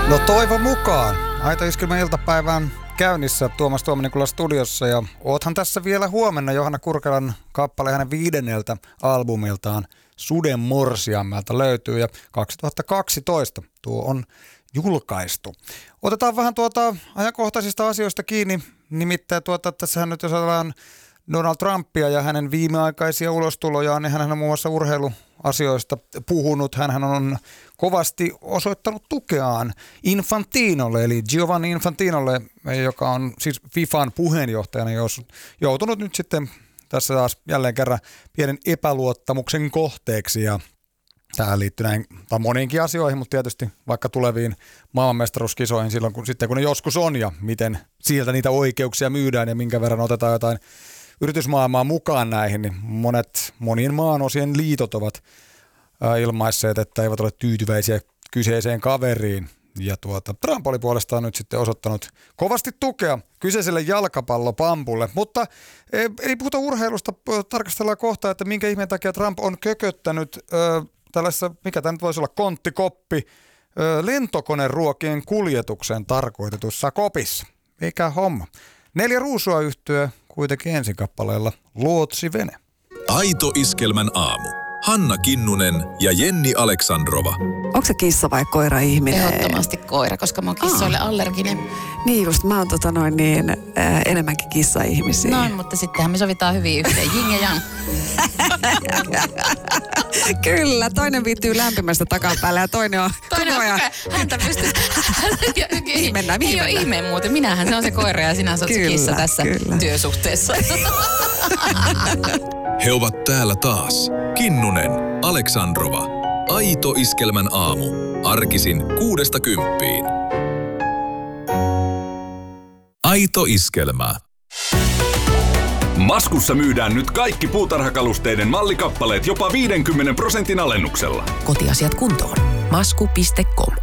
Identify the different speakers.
Speaker 1: No toivon mukaan. Aito Iskelmän iltapäivän käynnissä Tuomas Tuominikulla studiossa ja oothan tässä vielä huomenna Johanna Kurkelan kappale hänen 5. albumiltaan Suden morsiammelta löytyy ja 2012 tuo on julkaistu. Otetaan vähän ajankohtaisista asioista kiinni, nimittäin tässähän nyt jos ajatellaan Donald Trumpia ja hänen viimeaikaisia ulostulojaan, niin hän on muun muassa urheiluasioista puhunut. Hän on kovasti osoittanut tukeaan Infantinolle, eli Giovanni Infantinolle, joka on siis FIFAn puheenjohtajana joutunut nyt sitten tässä taas jälleen kerran pienen epäluottamuksen kohteeksi. Ja tähän liittyy moniinkin asioihin, mutta tietysti vaikka tuleviin maailmanmestaruuskisoihin silloin, kun ne joskus on ja miten sieltä niitä oikeuksia myydään ja minkä verran otetaan jotain yritysmaailmaa mukaan näihin, niin monien maanosien liitot ovat ilmaisseet, että eivät ole tyytyväisiä kyseiseen kaveriin. Ja Trump oli puolestaan nyt sitten osoittanut kovasti tukea kyseiselle jalkapallopampulle, mutta ei puhuta urheilusta, tarkastellaan kohta, että minkä ihmeen takia Trump on kököttänyt tällaisessa, mikä tämä nyt voisi olla, konttikoppi, lentokoneruokien kuljetukseen tarkoitetussa kopissa. Mikä homma. 4 ruusua yhtyä kuitenkin ensin kappaleella Luotsi-vene.
Speaker 2: Aito Iskelmän aamu. Hanna Kinnunen ja Jenni Aleksandrova.
Speaker 3: Onko se kissa vai koira ihminen?
Speaker 4: Ehdottomasti koira, koska mä oon kissoille allerginen.
Speaker 3: Niin just, mä oon enemmänkin kissa-ihmisiä.
Speaker 4: No, mutta sittenhän me sovitaan hyvin yhteen, yin ja yang.
Speaker 3: Kyllä, toinen viittyy lämpimästä takapäällä ja toinen on
Speaker 4: häntä pystyy.
Speaker 3: Mihin mennään?
Speaker 4: Ei ole ihmeen muuten. Minähän se on se koira ja sinä olet se kissa tässä työsuhteessa.
Speaker 2: He ovat täällä taas. Kinnunen, Aleksandrova. Aito Iskelmän aamu. Arkisin 6–10. Aito Iskelmä. Maskussa myydään nyt kaikki puutarhakalusteiden mallikappaleet jopa 50% alennuksella.
Speaker 5: Kotiasiat kuntoon. Masku.com.